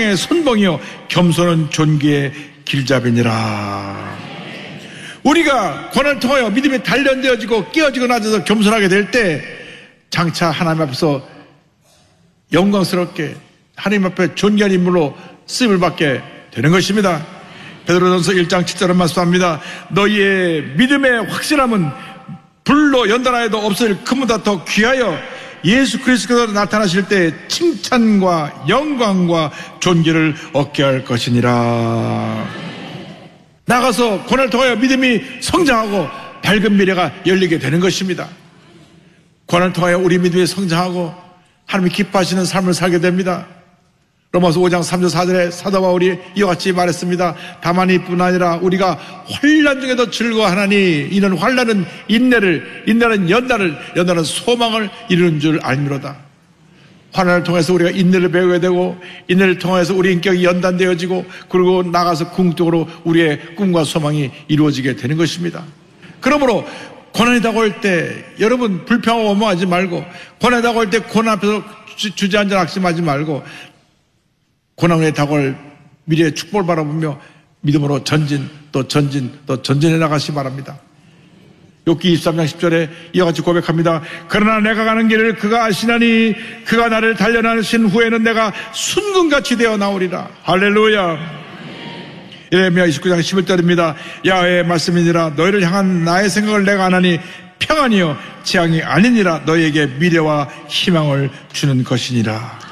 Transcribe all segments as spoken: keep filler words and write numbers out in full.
신앙의 선봉이요 겸손은 존귀의 길잡이니라. 우리가 고난을 통하여 믿음이 단련되어지고 깨어지고 낮아서 겸손하게 될 때 장차 하나님 앞에서 영광스럽게 하나님 앞에 존귀한 인물로 쓰임을 받게 되는 것입니다. 베드로전서 일 장 칠 절은 말씀합니다. 너희의 믿음의 확실함은 불로 연단하여도 없어질 금보다 더 귀하여 예수 그리스도께서 나타나실 때 칭찬과 영광과 존귀를 얻게 할 것이니라. 나가서 고난을 통하여 믿음이 성장하고 밝은 미래가 열리게 되는 것입니다. 고난을 통하여 우리 믿음이 성장하고 하나님이 기뻐하시는 삶을 살게 됩니다. 로마서 오 장 삼 절 사 절에 사도 바울이 이와 같이 말했습니다. 다만 이뿐 아니라 우리가 환난 중에도 즐거워하나니 이는 환난은 인내를, 인내는 연단을, 연단은 소망을 이루는 줄 알미로다. 환난을 통해서 우리가 인내를 배우게 되고 인내를 통해서 우리 인격이 연단되어지고 그리고 나가서 궁극적으로 우리의 꿈과 소망이 이루어지게 되는 것입니다. 그러므로 고난이 다가올 때 여러분 불평하고 원망하지 말고, 고난이 다가올 때 고난 앞에서 주, 주저앉아 낙심하지 말고 고난 후에 다가올 미래의 축복을 바라보며 믿음으로 전진 또 전진 또 전진해 나가시 바랍니다. 욥기 이십삼 장 십 절에 이와 같이 고백합니다. 그러나 내가 가는 길을 그가 아시나니 그가 나를 단련하신 후에는 내가 순금같이 되어 나오리라. 할렐루야. 예레미야 이십구 장 십일 절입니다. 야훼의 말씀이니라. 너희를 향한 나의 생각을 내가 아나니 평안이요 재앙이 아니니라. 너희에게 미래와 희망을 주는 것이니라.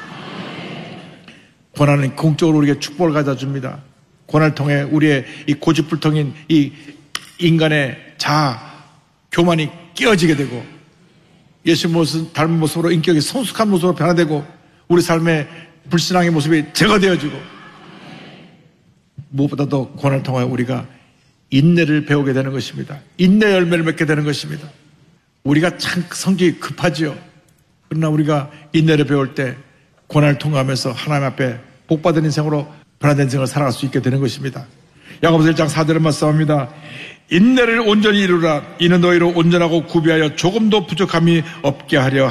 고난은 공적으로 우리에게 축복을 가져줍니다. 고난을 통해 우리의 이 고집불통인 이 인간의 자아, 교만이 깨어지게 되고 예수 모습, 닮은 모습으로 인격이 성숙한 모습으로 변화되고 우리 삶의 불신앙의 모습이 제거되어지고 무엇보다도 고난을 통하여 우리가 인내를 배우게 되는 것입니다. 인내 열매를 맺게 되는 것입니다. 우리가 참 성격이 급하지요. 그러나 우리가 인내를 배울 때 고난을 통과하면서 하나님 앞에 복받은 인생으로 변화된 인생을 살아갈 수 있게 되는 것입니다. 야고보서 일 장 사 절은 말씀합니다. 인내를 온전히 이루라. 이는 너희로 온전하고 구비하여 조금도 부족함이 없게 하려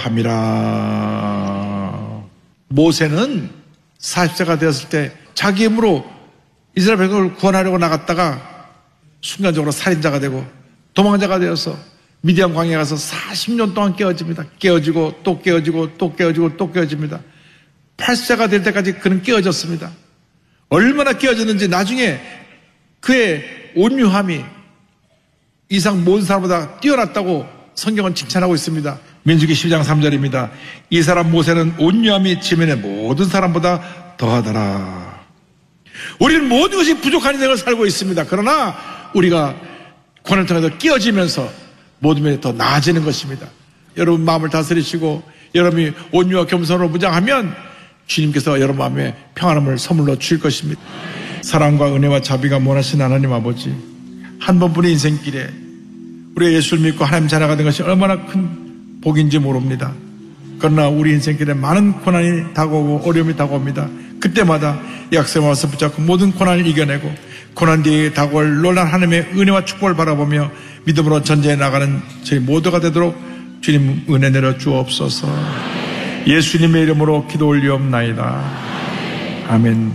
함이라. 모세는 사십 세가 되었을 때 자기 힘으로 이스라엘 백성을 구원하려고 나갔다가 순간적으로 살인자가 되고 도망자가 되어서 미디안 광야에 가서 사십 년 동안 깨어집니다. 깨어지고 또 깨어지고 또 깨어지고 또 깨어집니다. 팔 세가 될 때까지 그는 깨어졌습니다. 얼마나 깨어졌는지 나중에 그의 온유함이 이상 모든 사람보다 뛰어났다고 성경은 칭찬하고 있습니다. 민수기 십이 장 삼 절입니다. 이 사람 모세는 온유함이 지면의 모든 사람보다 더하더라. 우리는 모든 것이 부족한 인생을 살고 있습니다. 그러나 우리가 고난을 통해서 깨어지면서 모든 면이 더 나아지는 것입니다. 여러분 마음을 다스리시고 여러분이 온유와 겸손으로 무장하면 주님께서 여러분 마음에 평안함을 선물로 주실 것입니다. 사랑과 은혜와 자비가 원하신 하나님 아버지, 한 번뿐인 인생길에 우리가 예수를 믿고 하나님 자녀가 된 것이 얼마나 큰 복인지 모릅니다. 그러나 우리 인생길에 많은 고난이 다가오고 어려움이 다가옵니다. 그때마다 약속에 와서 붙잡고 모든 고난을 이겨내고 고난 뒤에 다가올 놀란 하나님의 은혜와 축복을 바라보며 믿음으로 전진해 나가는 저희 모두가 되도록 주님 은혜 내려 주옵소서. 예수님의 이름으로 기도 올리옵나이다. 아멘.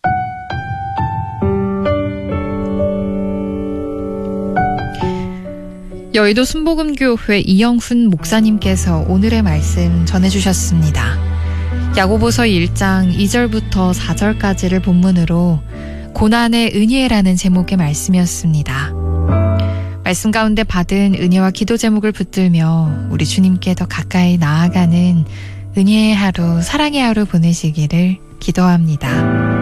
여의도 순복음교회 이영훈 목사님께서 오늘의 말씀 전해주셨습니다. 야고보서 일 장 이 절부터 사 절까지를 본문으로 고난의 은혜라는 제목의 말씀이었습니다. 말씀 가운데 받은 은혜와 기도 제목을 붙들며 우리 주님께 더 가까이 나아가는 은혜의 하루, 사랑의 하루 보내시기를 기도합니다.